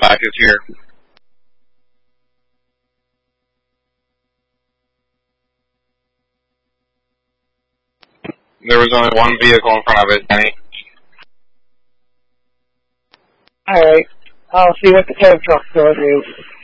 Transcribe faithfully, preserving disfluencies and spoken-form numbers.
Cadillac is here. There was only one vehicle in front of it, Danny. Alright. I'll see what the tow truck's going to do.